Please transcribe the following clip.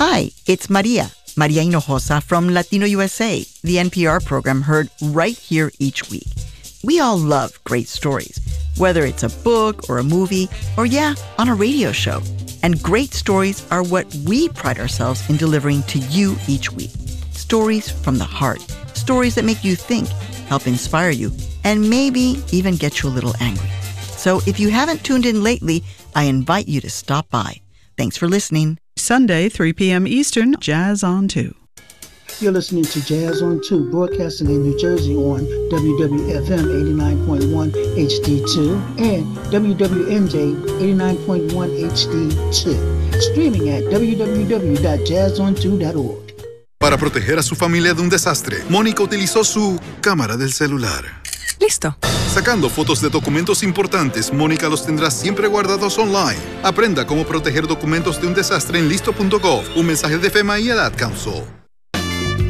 Hi, it's Maria Hinojosa from Latino USA, the NPR program heard right here each week. We all love great stories, whether it's a book or a movie or, on a radio show. And great stories are what we pride ourselves in delivering to you each week. Stories from the heart. Stories that make you think, help inspire you, and maybe even get you a little angry. So if you haven't tuned in lately, I invite you to stop by. Thanks for listening. Sunday, 3 p.m. Eastern, Jazz on 2. You're listening to Jazz on 2, broadcasting in New Jersey on WWFM 89.1 HD2 and WWNJ 89.1 HD2. Streaming at www.jazzon2.org. Para proteger a su familia de un desastre, Mónica utilizó su cámara del celular. Listo. Sacando fotos de documentos importantes, Mónica los tendrá siempre guardados online. Aprenda cómo proteger documentos de un desastre en listo.gov. Un mensaje de FEMA y el Ad Council.